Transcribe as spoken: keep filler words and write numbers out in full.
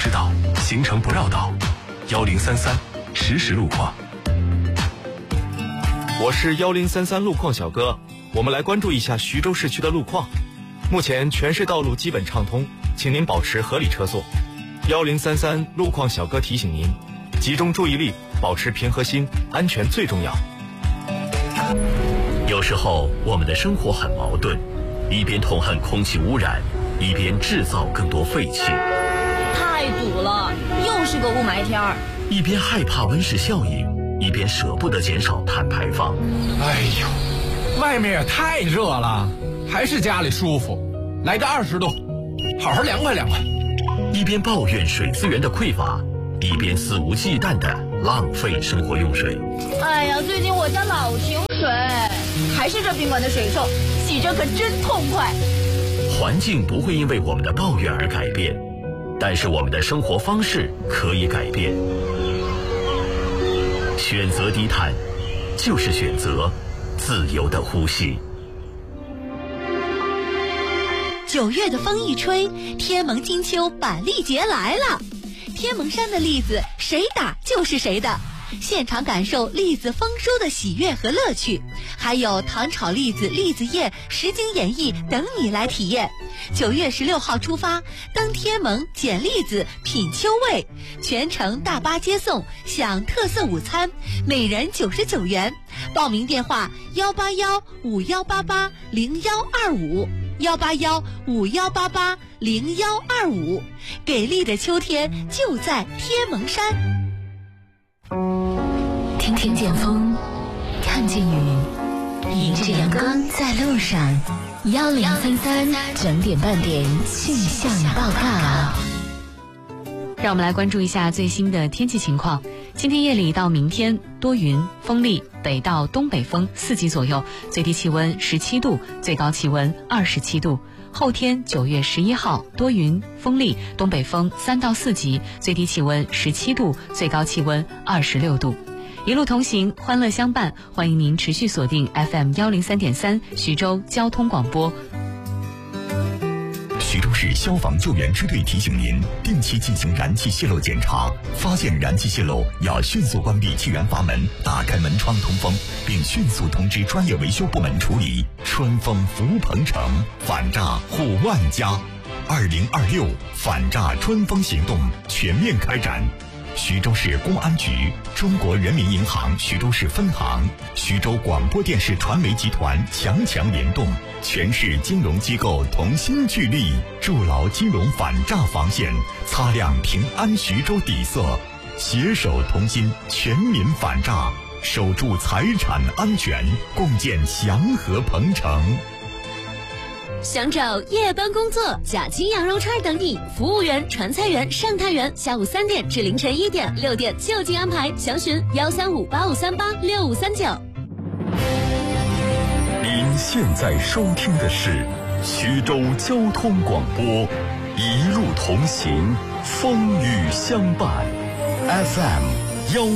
知道，行程不绕道。幺零三三实时路况。 我是幺零三三路况小哥，我们来关注一下徐州市区的路况。目前全市道路基本畅通，请您保持合理车速。幺零三三路况小哥提醒您，集中注意力，保持平和心，安全最重要。 有时候我们的生活很矛盾，一边痛恨空气污染，一边制造更多废气。 太堵了，又是个雾霾天儿。 一边害怕温室效应，一边舍不得减少碳排放。 哎呦，外面也太热了，还是家里舒服。来个二十度，好好凉快凉快。 一边抱怨水资源的匮乏，一边肆无忌惮地浪费生活用水。 哎呀，最近我家老停水，还是这宾馆的水臭，洗着可真痛快。 环境不会因为我们的抱怨而改变，但是我们的生活方式可以改变。选择低碳，就是选择自由的呼吸。 九月的风一吹，天盟金秋板栗节来了。天盟山的栗子，谁打就是谁的。现场感受栗子丰收的喜悦和乐趣，还有糖炒栗子、栗子宴、实景演绎等你来体验。九月十六号出发，登天盟捡栗子品秋味，全程大巴接送，享特色午餐，每人九十九元。报名电话幺八幺五幺八八零幺二五幺八幺五幺八八零幺二五。给力的秋天就在天盟山。 听听见风，看见雨，迎着阳光在路上。幺零三三整点半点气象报告。 让我们来关注一下最新的天气情况。今天夜里到明天多云，风力北到东北风四级左右，最低气温十七度，最高气温二十七度。后天九月十一号多云，风力东北风三到四级，最低气温十七度，最高气温二十六度。一路同行，欢乐相伴，欢迎您持续锁定 F M 幺零三点三徐州交通广播。 徐州市消防救援支队提醒您，定期进行燃气泄漏检查，发现燃气泄漏要迅速关闭气源阀门，打开门窗通风，并迅速通知专业维修部门处理。春风福鹏城，反诈护万家。二零二六反诈春风行动全面开展。徐州市公安局、中国人民银行徐州市分行、徐州广播电视传媒集团强强联动，全市金融机构同心聚力，筑牢金融反诈防线，擦亮平安徐州底色，携手同心，全民反诈，守住财产安全，共建祥和鹏城。 想找夜班工作，假期羊肉串等你，服务员、传菜员、上菜员，下午三点至凌晨一点、六点就近安排，详询幺三五八五三八六五三九。 您现在收听的是徐州交通广播，一路同行，风雨相伴 ，F M 幺。